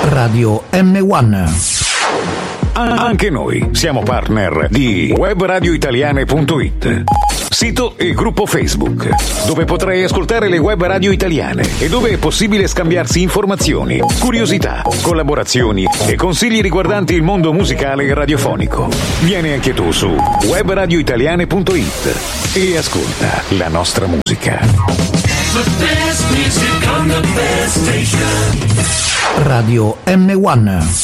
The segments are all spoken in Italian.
Radio M1. Anche noi siamo partner di webradioitaliane.it, sito e gruppo Facebook, dove potrai ascoltare le web radio italiane e dove è possibile scambiarsi informazioni, curiosità, collaborazioni e consigli riguardanti il mondo musicale e radiofonico. Vieni anche tu su webradioitaliane.it e ascolta la nostra musica. Radio M1.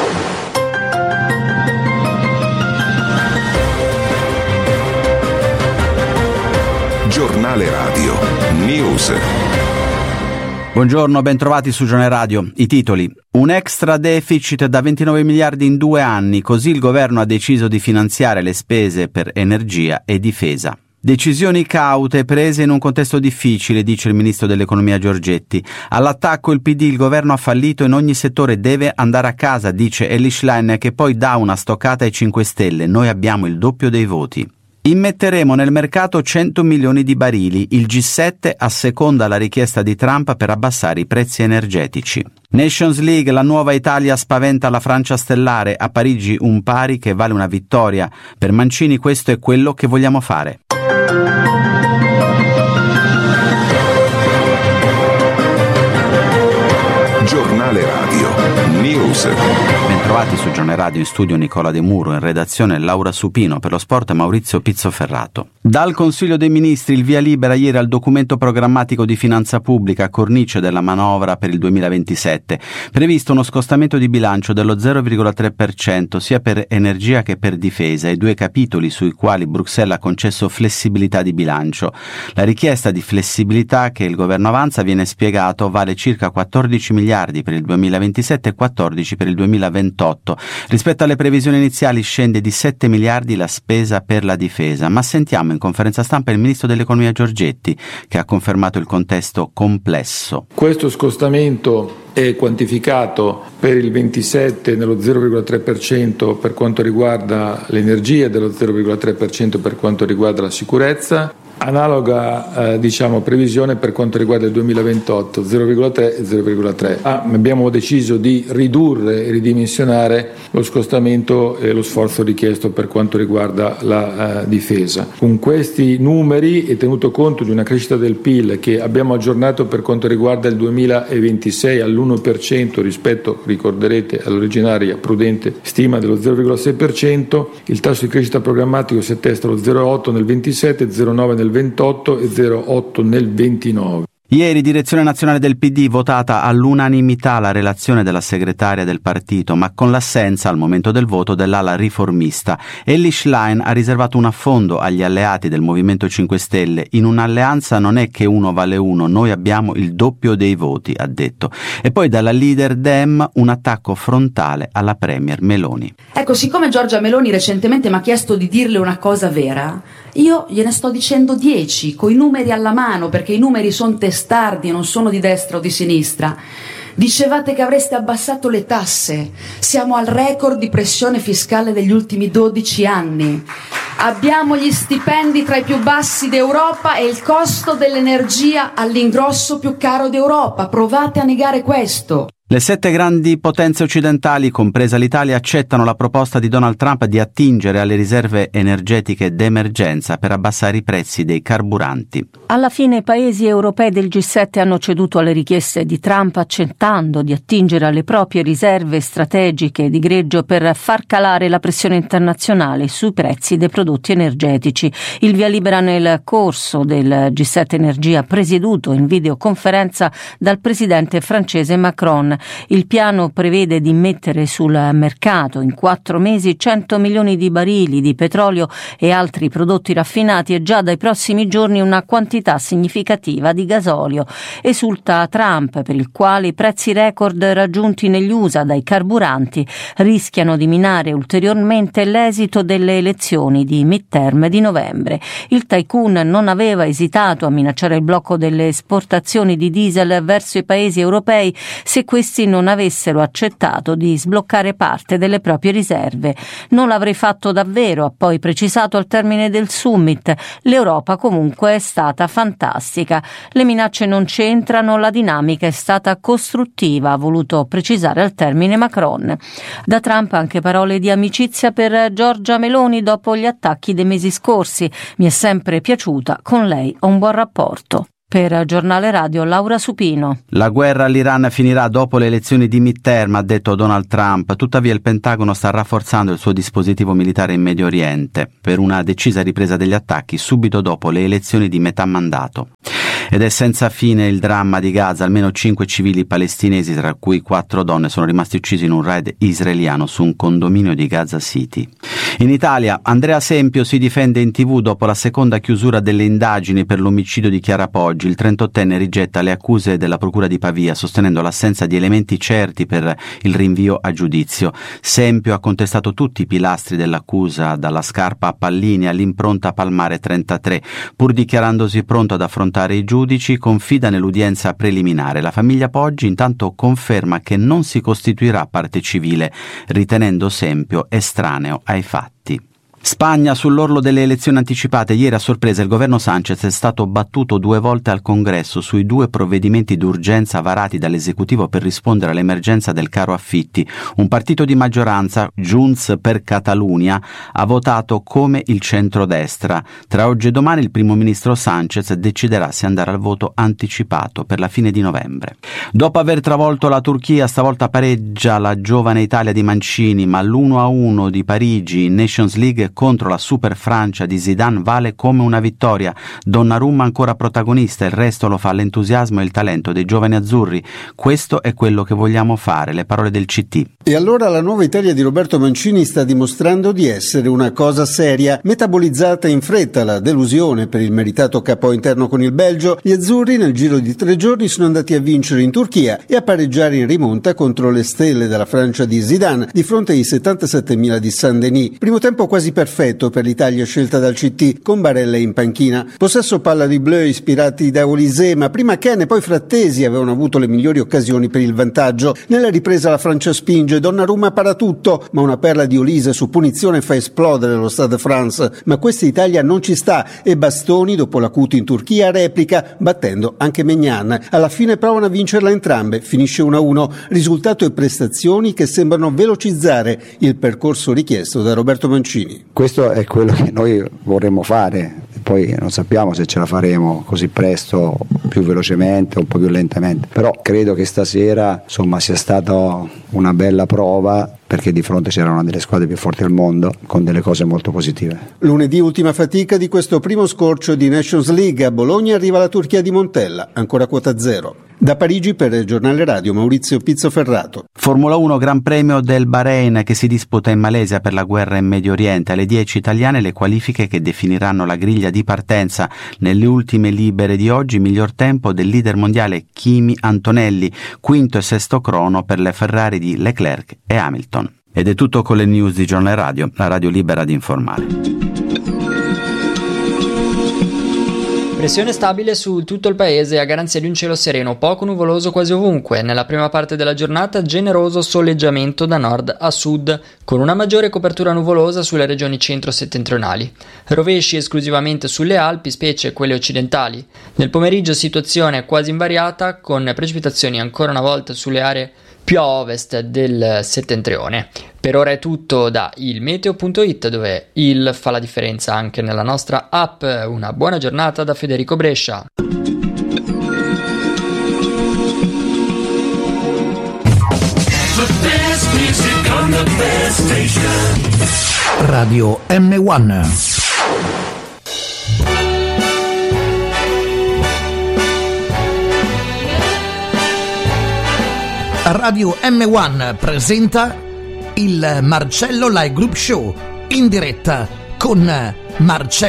Giornale Radio News. Buongiorno, bentrovati su Giornale Radio. I titoli: un extra deficit da 29 miliardi in 2 anni, così il governo ha deciso di finanziare le spese per energia e difesa. Decisioni caute prese in un contesto difficile, dice il ministro dell'economia Giorgetti. All'attacco il PD, il governo ha fallito in ogni settore, deve andare a casa, dice Elly Schlein, che poi dà una stoccata ai 5 Stelle. Noi abbiamo il doppio dei voti. Immetteremo nel mercato 100 milioni di barili. Il G7 asseconda la richiesta di Trump per abbassare i prezzi energetici. Nations League, la nuova Italia spaventa la Francia stellare. A Parigi un pari che vale una vittoria. Per Mancini questo è quello che vogliamo fare. Giornale Radio News. Bentrovati su Giornale Radio, in studio Nicola De Muro, in redazione Laura Supino, per lo sport Maurizio Pizzoferrato. Dal Consiglio dei Ministri il via libera ieri al documento programmatico di finanza pubblica, cornice della manovra per il 2027. Previsto uno scostamento di bilancio dello 0,3% sia per energia che per difesa, i 2 capitoli sui quali Bruxelles ha concesso flessibilità di bilancio. La richiesta di flessibilità che il governo avanza, viene spiegato, vale circa 14 miliardi per il 2027 e 14 per il 2028. Rispetto alle previsioni iniziali scende di 7 miliardi la spesa per la difesa, ma sentiamo in conferenza stampa il ministro dell'economia Giorgetti, che ha confermato il contesto complesso. Questo scostamento è quantificato per il 27 nello 0,3% per quanto riguarda l'energia, dello 0,3% per quanto riguarda la sicurezza. Analoga previsione per quanto riguarda il 2028, 0,3 e 0,3. Abbiamo deciso di ridurre e ridimensionare lo scostamento e lo sforzo richiesto per quanto riguarda la difesa. Con questi numeri e tenuto conto di una crescita del PIL che abbiamo aggiornato per quanto riguarda il 2026 all'1% rispetto, ricorderete, all'originaria prudente stima dello 0,6%, il tasso di crescita programmatico si attesta allo 0,8 nel 27, 0,9 nel 28 e 0,8 nel 29. Ieri direzione nazionale del PD votata all'unanimità la relazione della segretaria del partito, ma con l'assenza al momento del voto dell'ala riformista. Elly Schlein ha riservato un affondo agli alleati del Movimento 5 Stelle. In un'alleanza non è che uno vale uno, noi abbiamo il doppio dei voti, ha detto. E poi dalla leader Dem un attacco frontale alla premier Meloni. Ecco, siccome Giorgia Meloni recentemente mi ha chiesto di dirle una cosa vera, io gliene sto dicendo 10, coi numeri alla mano, perché i numeri sono testardi, non sono di destra o di sinistra. Dicevate che avreste abbassato le tasse, siamo al record di pressione fiscale degli ultimi 12 anni. Abbiamo gli stipendi tra i più bassi d'Europa e il costo dell'energia all'ingrosso più caro d'Europa. Provate a negare questo. Le 7 grandi potenze occidentali, compresa l'Italia, accettano la proposta di Donald Trump di attingere alle riserve energetiche d'emergenza per abbassare i prezzi dei carburanti. Alla fine i paesi europei del G7 hanno ceduto alle richieste di Trump, accettando di attingere alle proprie riserve strategiche di greggio per far calare la pressione internazionale sui prezzi dei prodotti energetici. Il via libera nel corso del G7 Energia, presieduto in videoconferenza dal presidente francese Macron. Il piano prevede di mettere sul mercato in 4 mesi 100 milioni di barili di petrolio e altri prodotti raffinati e già dai prossimi giorni una quantità significativa di gasolio. Esulta Trump, per il quale i prezzi record raggiunti negli USA dai carburanti rischiano di minare ulteriormente l'esito delle elezioni di midterm di novembre. Il tycoon non aveva esitato a minacciare il blocco delle esportazioni di diesel verso i paesi europei se questi questi non avessero accettato di sbloccare parte delle proprie riserve. Non l'avrei fatto davvero, ha poi precisato al termine del summit. L'Europa comunque è stata fantastica. Le minacce non c'entrano, la dinamica è stata costruttiva, ha voluto precisare al termine Macron. Da Trump anche parole di amicizia per Giorgia Meloni dopo gli attacchi dei mesi scorsi. Mi è sempre piaciuta, con lei ho un buon rapporto. Per Giornale Radio, Laura Supino. La guerra all'Iran finirà dopo le elezioni di midterm, ha detto Donald Trump. Tuttavia il Pentagono sta rafforzando il suo dispositivo militare in Medio Oriente per una decisa ripresa degli attacchi subito dopo le elezioni di metà mandato. Ed è senza fine il dramma di Gaza. Almeno 5 civili palestinesi, tra cui 4 donne, sono rimasti uccisi in un raid israeliano su un condominio di Gaza City. In Italia, Andrea Sempio si difende in TV dopo la seconda chiusura delle indagini per l'omicidio di Chiara Poggi. Il 38enne rigetta le accuse della Procura di Pavia, sostenendo l'assenza di elementi certi per il rinvio a giudizio. Sempio ha contestato tutti i pilastri dell'accusa, dalla scarpa a pallini all'impronta palmare 33. Pur dichiarandosi pronto ad affrontare i giudici, confida nell'udienza preliminare. La famiglia Poggi intanto conferma che non si costituirà parte civile, ritenendo Sempio estraneo ai fatti. Spagna sull'orlo delle elezioni anticipate. Ieri a sorpresa il governo Sánchez è stato battuto 2 volte al Congresso sui 2 provvedimenti d'urgenza varati dall'esecutivo per rispondere all'emergenza del caro affitti. Un partito di maggioranza, Junts per Catalunya, ha votato come il centrodestra. Tra oggi e domani il primo ministro Sánchez deciderà se andare al voto anticipato per la fine di novembre. Dopo aver travolto la Turchia, stavolta pareggia la giovane Italia di Mancini, ma l'1-1 di Parigi in Nations League contro la super Francia di Zidane vale come una vittoria. Donnarumma ancora protagonista, il resto lo fa l'entusiasmo e il talento dei giovani azzurri. Questo è quello che vogliamo fare, le parole del CT. E allora la nuova Italia di Roberto Mancini sta dimostrando di essere una cosa seria. Metabolizzata in fretta la delusione per il meritato capo interno con il Belgio, gli azzurri nel giro di 3 giorni sono andati a vincere in Turchia e a pareggiare in rimonta contro le stelle della Francia di Zidane di fronte ai 77.000 di Saint-Denis. Primo tempo quasi perfetto per l'Italia scelta dal CT, con Barella in panchina. Possesso palla di Bleu ispirati da Olise, ma prima Ken e poi Frattesi avevano avuto le migliori occasioni per il vantaggio. Nella ripresa la Francia spinge, Donnarumma para tutto, ma una perla di Olise su punizione fa esplodere lo Stade de France. Ma questa Italia non ci sta e Bastoni, dopo l'acuto in Turchia, replica, battendo anche Maignan. Alla fine provano a vincerla entrambe, finisce 1-1, risultato e prestazioni che sembrano velocizzare il percorso richiesto da Roberto Mancini. Questo è quello che noi vorremmo fare, poi non sappiamo se ce la faremo così presto, più velocemente o un po' più lentamente, però credo che stasera sia stata una bella prova, perché di fronte c'era una delle squadre più forti al mondo con delle cose molto positive. Lunedì ultima fatica di questo primo scorcio di Nations League. A Bologna arriva la Turchia di Montella, ancora quota 0. Da Parigi per il Giornale Radio, Maurizio Pizzoferrato. Formula 1 Gran Premio del Bahrain che si disputa in Malesia per la guerra in Medio Oriente. Alle 10 italiane le qualifiche che definiranno la griglia di partenza. Nelle ultime libere di oggi miglior tempo del leader mondiale Kimi Antonelli, quinto e sesto crono per le Ferrari di Leclerc e Hamilton. Ed è tutto con le news di Giornale Radio, la radio libera di informare. Pressione stabile su tutto il paese a garanzia di un cielo sereno, poco nuvoloso quasi ovunque. Nella prima parte della giornata generoso soleggiamento da nord a sud, con una maggiore copertura nuvolosa sulle regioni centro-settentrionali. Rovesci esclusivamente sulle Alpi, specie quelle occidentali. Nel pomeriggio situazione quasi invariata, con precipitazioni ancora una volta sulle aree più a ovest del settentrione. Per ora è tutto da ilmeteo.it, dove il fa la differenza anche nella nostra app. Una buona giornata da Federico Brescia. Radio M1. Radio M1 presenta il Marcello Live Group Show in diretta con Marcello